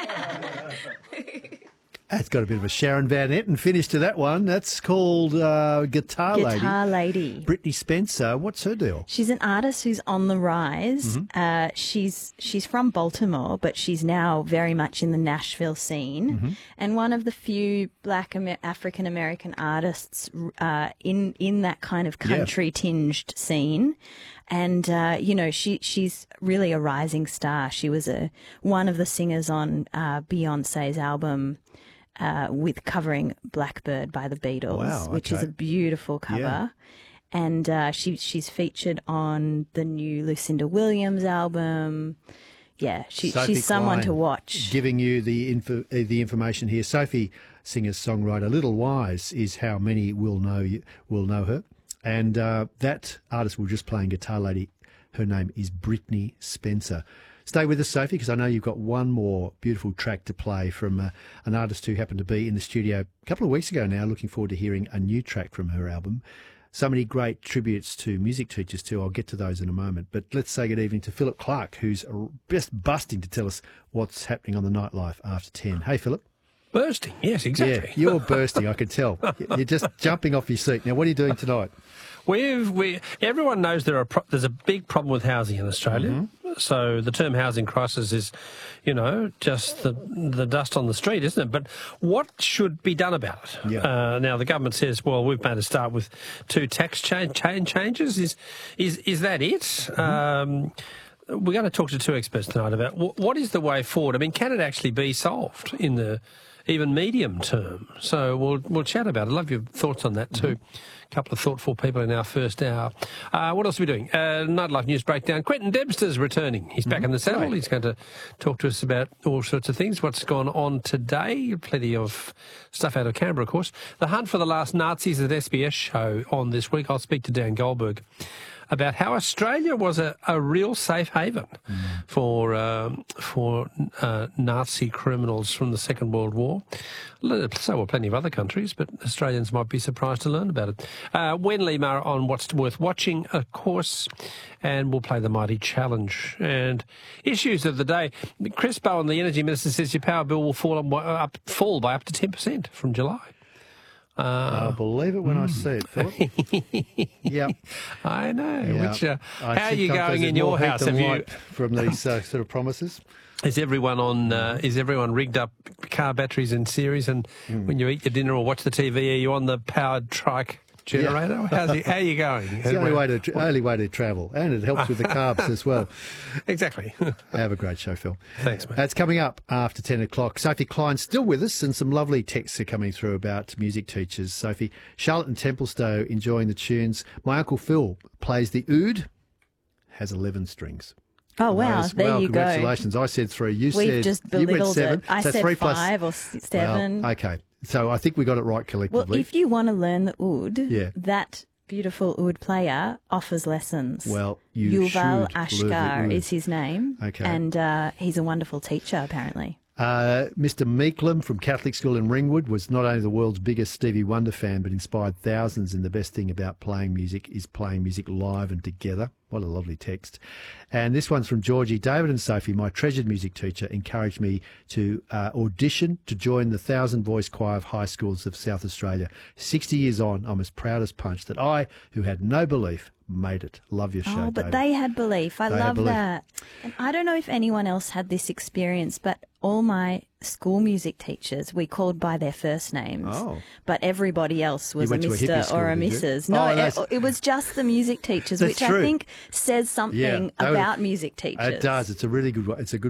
That's got a bit of a Sharon Van Etten finish to that one. That's called Guitar Lady. Guitar Lady. Brittany Spencer, what's her deal? She's an artist who's on the rise. Mm-hmm. She's from Baltimore, but she's now very much in the Nashville scene, Mm-hmm. and one of the few Black African American artists in that kind of country tinged scene. And you know, she's really a rising star. She was one of the singers on Beyonce's album. With covering Blackbird by the Beatles, Wow, okay. which is a beautiful cover. Yeah. And she's featured on the new Lucinda Williams album. Yeah, Sophie she's someone Klein to watch. Giving you the information here. Sophie, singer-songwriter, Little Wise is how many will know her. And that artist we're just playing, Guitar Lady, her name is Brittany Spencer. Stay with us, Sophie, because I know you've got one more beautiful track to play from an artist who happened to be in the studio a couple of weeks ago now. Looking forward to hearing a new track from her album. So many great tributes to music teachers too. I'll get to those in a moment. But let's say good evening to Philip Clark, who's just busting to tell us what's happening on the nightlife after 10. Hey, Philip. Bursting, yes, exactly. Yeah, you're bursting, I can tell. You're just jumping off your seat. Now, what are you doing tonight? Everyone knows there's a big problem with housing in Australia. Mm-hmm. So the term housing crisis is, you know, just the dust on the street, isn't it? But what should be done about it? Yeah. Now the government says, well, we've made a start with 2 tax changes. Is that it? Mm-hmm. We're going to talk to 2 experts tonight about what is the way forward. I mean, can it actually be solved in the even medium term? So we'll chat about it. I'd love your thoughts on that too. A couple of thoughtful people in our first hour. What else are we doing? Nightlife News Breakdown. Quentin Debster's returning. He's back in the saddle. Right. He's going to talk to us about all sorts of things. What's gone on today? Plenty of stuff out of Canberra, of course. The Hunt for the Last Nazis at SBS show on this week. I'll speak to Dan Goldberg about how Australia was a real safe haven for Nazi criminals from the Second World War. So were plenty of other countries, but Australians might be surprised to learn about it. Wen Lima on what's worth watching, of course, and we'll play the Mighty Challenge. And issues of the day. Chris Bowen, the Energy Minister, says your power bill will fall by up to 10% from July. I'll believe it when I see it, Philip. Yep. I know. Yep. Which, how are you going in your house? Have you from these sort of promises? Is everyone rigged up car batteries in series? And when you eat your dinner or watch the TV, are you on the powered trike generator? Yeah. How are you going? It's the only way to travel, and it helps with the carbs as well. Exactly. Have a great show, Phil. Thanks, mate. That's coming up after 10 o'clock. Sophie Klein's still with us, and some lovely texts are coming through about music teachers. Sophie, Charlotte and Templestowe enjoying the tunes. My Uncle Phil plays the oud, has 11 strings. Oh, wow. There you go. Congratulations. I said 3. We've just belittled 7. it. I said 3 5 or 7. Well, okay. So I think we got it right collectively. Well, if you want to learn the oud, that beautiful oud player offers lessons. Well, you Yuval should Ashkar is his name. Okay. And he's a wonderful teacher, apparently. Mr. Meeklem from Catholic School in Ringwood was not only the world's biggest Stevie Wonder fan, but inspired thousands. And the best thing about playing music is playing music live and together. What a lovely text. And this one's from Georgie. David and Sophie, my treasured music teacher, encouraged me to audition to join the 1,000-voice choir of high schools of South Australia. 60 years on, I'm as proud as punch that I, who had no belief, made it. Love your show, Oh, but David. they had belief. I love that. And I don't know if anyone else had this experience, but all my school music teachers, we called by their first names. Oh. But everybody else was a hippie Mr. school, or a did you? Mrs. No, it was just the music teachers, That's which true. I think says something about music teachers. It does. It's a really good one. It's a good